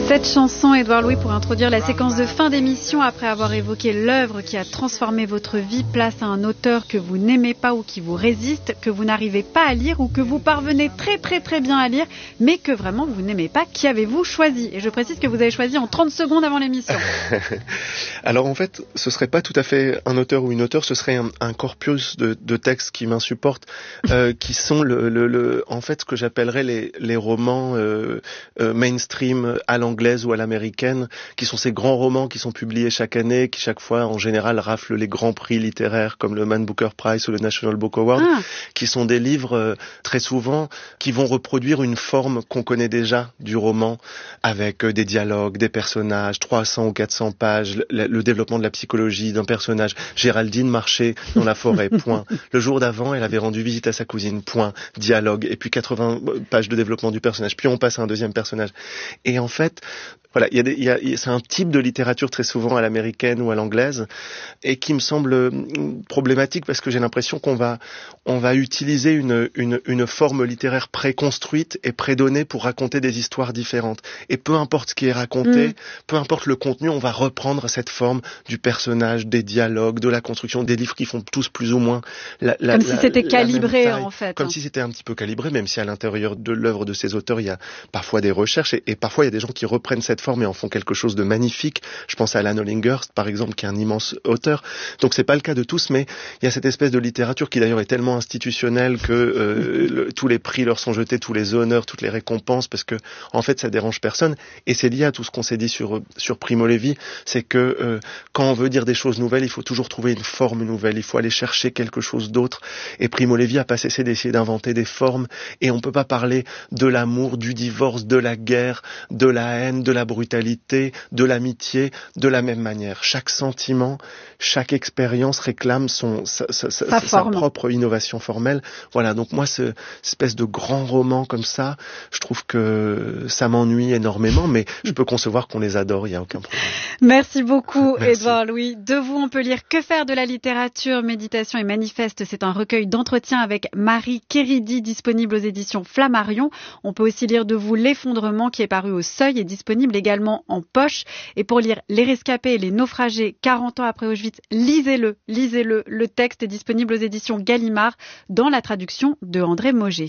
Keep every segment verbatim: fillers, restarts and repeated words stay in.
Cette chanson, Édouard Louis, pour introduire la séquence de fin d'émission, après avoir évoqué l'œuvre qui a transformé votre vie, place à un auteur que vous n'aimez pas ou qui vous résiste, que vous n'arrivez pas à lire ou que vous parvenez très très très bien à lire, mais que vraiment vous n'aimez pas. Qui avez-vous choisi ? Et je précise que vous avez choisi en trente secondes avant l'émission. Alors en fait, ce serait pas tout à fait un auteur ou une auteure, ce serait un, un corpus de, de textes qui m'insupportent, euh, qui sont le, le, le, en fait ce que j'appellerais les, les romans euh, euh, mainstream à l'anglaise ou à l'américaine, qui sont ces grands romans qui sont publiés chaque année, qui chaque fois en général raflent les grands prix littéraires comme le Man Booker Prize ou le National Book Award, ah. qui sont des livres euh, très souvent qui vont reproduire une forme qu'on connaît déjà du roman, avec euh, des dialogues, des personnages, trois cents ou quatre cents pages, le, le développement de la psychologie d'un personnage. Géraldine marchait dans la forêt, point. Le jour d'avant, elle avait rendu visite à sa cousine, point. Dialogue, et puis quatre-vingts pages de développement du personnage, puis on passe à un deuxième personnage. Et en fait, voilà, il y a des, il y a, c'est un type de littérature très souvent à l'américaine ou à l'anglaise et qui me semble problématique parce que j'ai l'impression qu'on va, on va utiliser une, une, une forme littéraire préconstruite et prédonnée pour raconter des histoires différentes. Et peu importe ce qui est raconté, mmh. peu importe le contenu, on va reprendre cette forme du personnage, des dialogues, de la construction, des livres qui font tous plus ou moins la, la, comme la, si c'était calibré en fait. Comme hein. si c'était un petit peu calibré, même si à l'intérieur de l'œuvre de ces auteurs, il y a parfois des recherches et, et parfois il y a des gens qui reprennent cette forme et en font quelque chose de magnifique. Je pense à Alan Hollinghurst, par exemple, qui est un immense auteur. Donc c'est pas le cas de tous, mais il y a cette espèce de littérature qui d'ailleurs est tellement institutionnelle que euh, le, tous les prix leur sont jetés, tous les honneurs, toutes les récompenses, parce que en fait ça dérange personne. Et c'est lié à tout ce qu'on s'est dit sur sur Primo Levi, c'est que euh, quand on veut dire des choses nouvelles, il faut toujours trouver une forme nouvelle, il faut aller chercher quelque chose d'autre. Et Primo Levi a pas cessé d'essayer d'inventer des formes, et on peut pas parler de l'amour, du divorce, de la guerre, de la haine, de la brutalité, de l'amitié, de la même manière. Chaque sentiment, chaque expérience réclame son, sa, sa, sa, sa propre innovation formelle. Voilà, donc moi, ce, cette espèce de grand roman comme ça, je trouve que ça m'ennuie énormément, mais je peux concevoir qu'on les adore, il n'y a aucun problème. Merci beaucoup, Édouard Louis. De vous, on peut lire Que faire de la littérature, méditation et manifeste. C'est un recueil d'entretiens avec Marie Kéridi, disponible aux éditions Flammarion. On peut aussi lire de vous L'effondrement, qui est paru au Seuil et disponible également en poche. Et pour lire Les rescapés et les naufragés, quarante ans après Auschwitz, lisez-le, lisez-le. Le texte est disponible aux éditions Gallimard dans la traduction de André Mauger.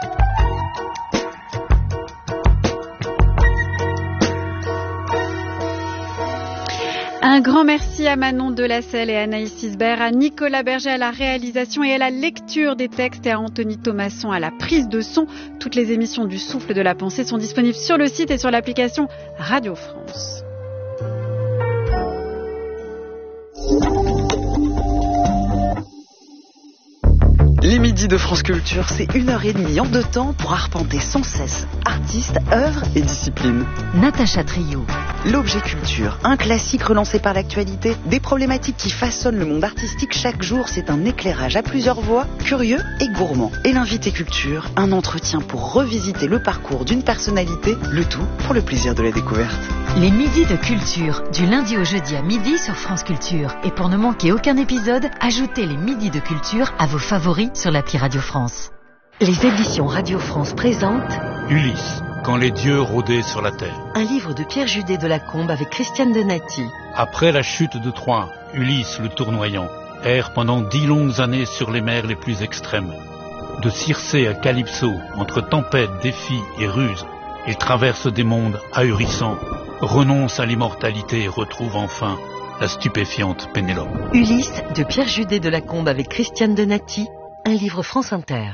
Un grand merci à Manon Delacelle et à Anaïs Isbert, à Nicolas Berger à la réalisation et à la lecture des textes et à Anthony Thomasson à la prise de son. Toutes les émissions du Souffle de la Pensée sont disponibles sur le site et sur l'application Radio France. Les midis de France Culture, c'est une heure et demie en deux temps pour arpenter sans cesse artistes, œuvres et disciplines. Natacha Trio. L'objet culture, un classique relancé par l'actualité, des problématiques qui façonnent le monde artistique chaque jour, c'est un éclairage à plusieurs voix, curieux et gourmand. Et l'invité culture, un entretien pour revisiter le parcours d'une personnalité, le tout pour le plaisir de la découverte. Les midis de culture, du lundi au jeudi à midi sur France Culture. Et pour ne manquer aucun épisode, ajoutez les midis de culture à vos favoris sur l'appli Radio France. Les éditions Radio France présentent Ulysse, quand les dieux rôdaient sur la terre. Un livre de Pierre Judet de Lacombe avec Christiane Donati. Après la chute de Troie, Ulysse le tournoyant erre pendant dix longues années sur les mers les plus extrêmes. De Circé à Calypso, entre tempêtes, défis et ruses, il traverse des mondes ahurissants, renonce à l'immortalité et retrouve enfin la stupéfiante Pénélope. Ulysse de Pierre Judet de Lacombe avec Christiane Donati, un livre France Inter.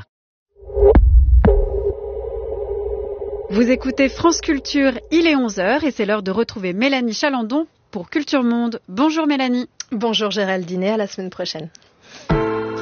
Vous écoutez France Culture, il est onze heures et c'est l'heure de retrouver Mélanie Chalandon pour Culture Monde. Bonjour Mélanie. Bonjour Géraldine, à la semaine prochaine.